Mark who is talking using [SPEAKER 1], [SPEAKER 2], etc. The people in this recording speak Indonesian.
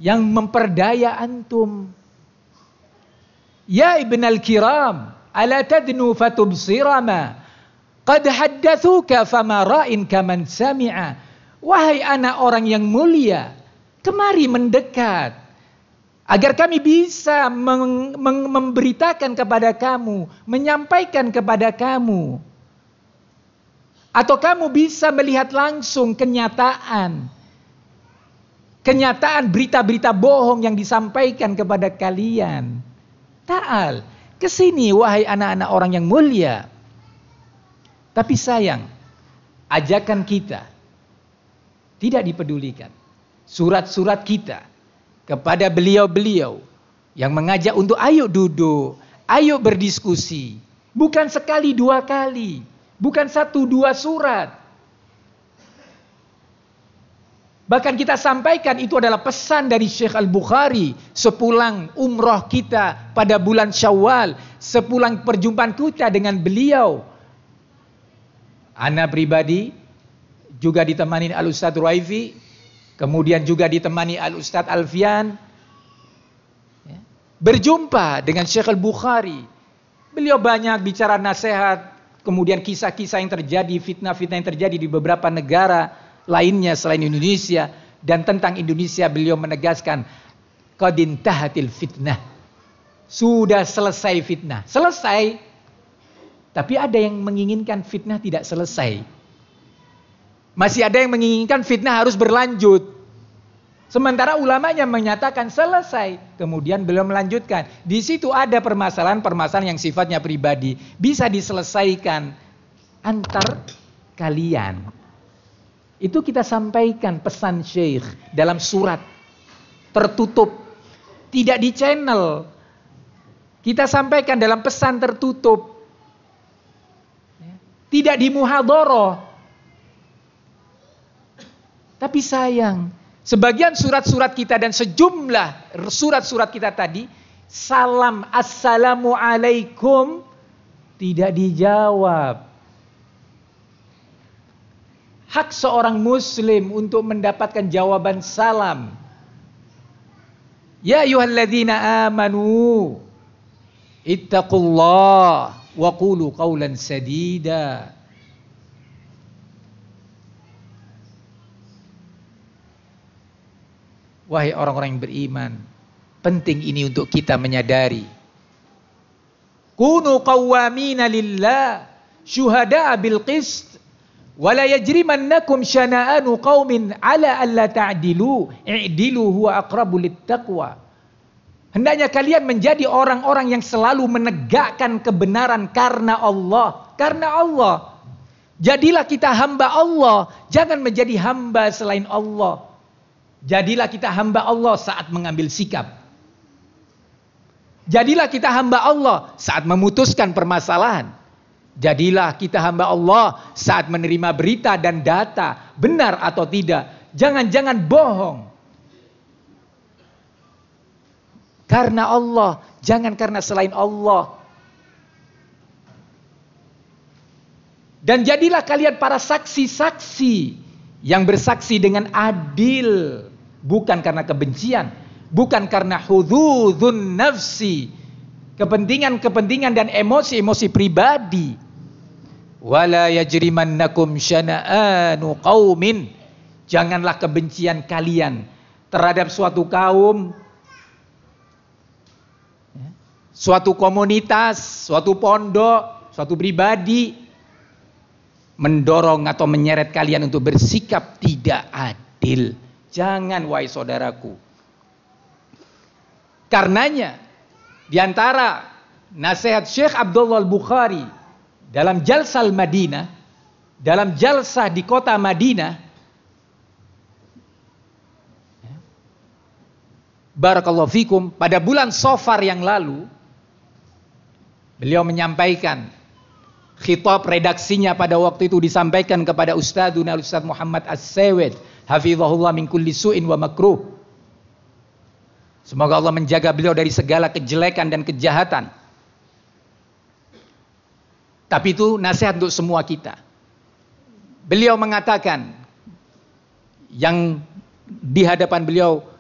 [SPEAKER 1] yang memperdaya antum. Ya ibnal kiram, ala tadnu fatubsirama, qad haddathuka fama ra'in kaman sami'a. Wahai anak orang yang mulia, kemari mendekat, agar kami bisa memberitakan kepada kamu, menyampaikan kepada kamu. Atau kamu bisa melihat langsung kenyataan berita-berita bohong yang disampaikan kepada kalian. Ta'al, kesini wahai anak-anak orang yang mulia. Tapi sayang, ajakan kita tidak dipedulikan. Surat-surat kita kepada beliau-beliau yang mengajak untuk ayo duduk, ayo berdiskusi. Bukan sekali dua kali, bukan satu dua surat. Bahkan kita sampaikan itu adalah pesan dari Syekh Al-Bukhari sepulang umrah kita pada bulan Syawal, sepulang perjumpaan kita dengan beliau. Ana pribadi juga ditemani Al-Ustadz Ruaifi, kemudian juga ditemani Al-Ustadz Alfian. Berjumpa dengan Syekh Al-Bukhari. Beliau banyak bicara nasihat, kemudian kisah-kisah yang terjadi, fitnah-fitnah yang terjadi di beberapa negara lainnya selain Indonesia, dan tentang Indonesia beliau menegaskan qad intahatil fitnah, sudah selesai fitnah. Selesai, tapi ada yang menginginkan fitnah tidak selesai, masih ada yang menginginkan fitnah harus berlanjut. Sementara ulamanya menyatakan selesai, kemudian beliau melanjutkan, di situ ada permasalahan-permasalahan yang sifatnya pribadi, bisa diselesaikan antar kalian. Itu kita sampaikan pesan Syekh dalam surat tertutup, tidak di channel. Kita sampaikan dalam pesan tertutup, tidak di muhadharah. Tapi sayang, sebagian surat-surat kita dan sejumlah surat-surat kita tadi, salam assalamu alaikum tidak dijawab. Hak seorang muslim untuk mendapatkan jawaban salam. Ya ayyuhalladzina amanu ittaqullah wa qulu qawlan sadida. Wahai orang-orang yang beriman, penting ini untuk kita menyadari. Kunu qawwamina lillah syuhada'a bil qist. Wala yajrimannakum syana'anu qaumin ala alla ta'dilu i'dilu huwa aqrabu littaqwa. Hendaknya kalian menjadi orang-orang yang selalu menegakkan kebenaran karena Allah. Karena Allah. Jadilah kita hamba Allah, jangan menjadi hamba selain Allah. Jadilah kita hamba Allah saat mengambil sikap. Jadilah kita hamba Allah saat memutuskan permasalahan. Jadilah kita hamba Allah saat menerima berita dan data, benar atau tidak. Jangan-jangan bohong. Karena Allah, jangan karena selain Allah. Dan jadilah kalian para saksi-saksi yang bersaksi dengan adil, bukan karena kebencian, bukan karena hudzudzun nafsi, kepentingan-kepentingan dan emosi-emosi pribadi. Wala yajrimannakum syana'anu qaumin, janganlah kebencian kalian terhadap suatu kaum, suatu komunitas, suatu pondok, suatu pribadi mendorong atau menyeret kalian untuk bersikap tidak adil. Jangan, wahai saudaraku. Karenanya di antara nasihat Syekh Abdullah Al-Bukhari dalam jalsah Madinah, dalam jalsah di kota Madinah, barakallahu fikum, pada bulan Safar yang lalu, beliau menyampaikan khitab redaksinya pada waktu itu disampaikan kepada Ustadzuna Ustadz Muhammad As-Sewed, hafizahullah min kulli su'in wa makruh. Semoga Allah menjaga beliau dari segala kejelekan dan kejahatan. Tapi itu nasihat untuk semua kita. Beliau mengatakan, yang di hadapan beliau